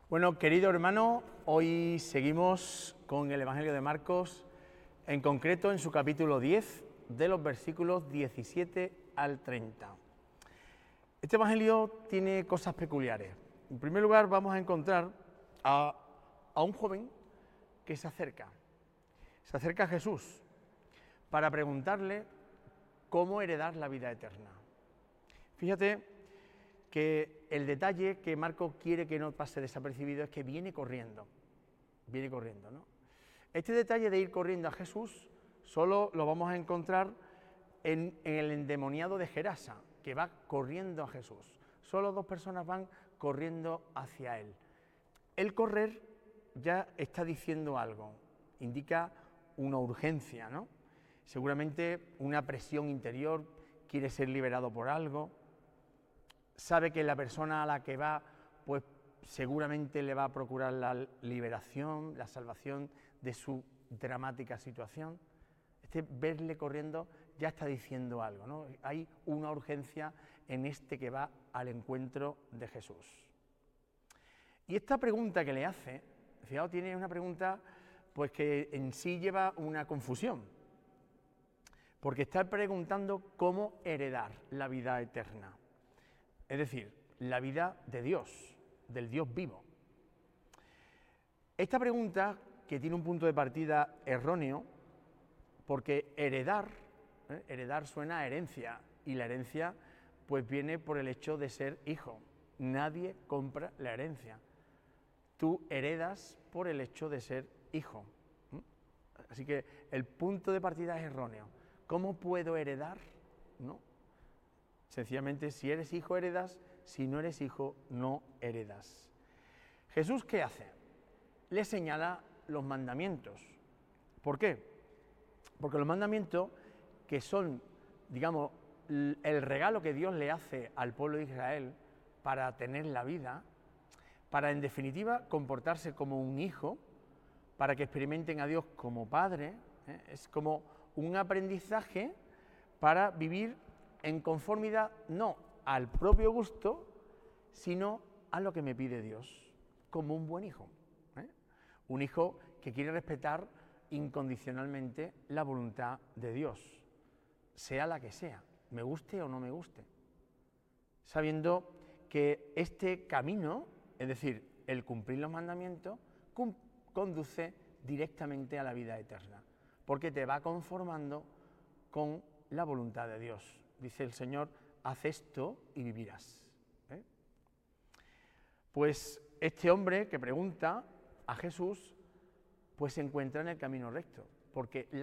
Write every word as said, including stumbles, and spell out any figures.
Bueno, querido hermano, hoy seguimos con el Evangelio de Marcos, en concreto en su capítulo diez, de los versículos diecisiete al treinta. Este Evangelio tiene cosas peculiares. En primer lugar, vamos a encontrar a, a un joven que se acerca, se acerca a Jesús para preguntarle cómo heredar la vida eterna. Fíjate que el detalle que Marcos quiere que no pase desapercibido es que viene corriendo, viene corriendo, ¿no? Este detalle de ir corriendo a Jesús solo lo vamos a encontrar en, en el endemoniado de Gerasa, que va corriendo a Jesús. Solo dos personas van corriendo hacia él. El correr ya está diciendo algo, indica una urgencia, ¿no? Seguramente una presión interior, quiere ser liberado por algo. Sabe que la persona a la que va, pues seguramente le va a procurar la liberación, la salvación de su dramática situación. Este verle corriendo ya está diciendo algo, ¿no? Hay una urgencia en este que va al encuentro de Jesús. Y esta pregunta que le hace, fijaos, tiene una pregunta pues que en sí lleva una confusión, porque está preguntando cómo heredar la vida eterna. Es decir, la vida de Dios, del Dios vivo. Esta pregunta, que tiene un punto de partida erróneo, porque heredar, ¿eh? heredar suena a herencia, y la herencia pues viene por el hecho de ser hijo. Nadie compra la herencia. Tú heredas por el hecho de ser hijo. ¿Mm? Así que el punto de partida es erróneo. ¿Cómo puedo heredar? ¿No? Sencillamente, si eres hijo, heredas; si no eres hijo, no heredas. Jesús, ¿qué hace? Le señala los mandamientos. ¿Por qué? Porque los mandamientos, que son, digamos, el regalo que Dios le hace al pueblo de Israel para tener la vida, para, en definitiva, comportarse como un hijo, para que experimenten a Dios como Padre, ¿eh? Es como un aprendizaje para vivir en conformidad no al propio gusto, sino a lo que me pide Dios, como un buen hijo. ¿eh? Un hijo que quiere respetar incondicionalmente la voluntad de Dios, sea la que sea, me guste o no me guste, sabiendo que este camino, es decir, el cumplir los mandamientos, conduce directamente a la vida eterna, porque te va conformando con la voluntad de Dios. Dice el Señor, haz esto y vivirás. ¿Eh? Pues este hombre que pregunta a Jesús, pues se encuentra en el camino recto, porque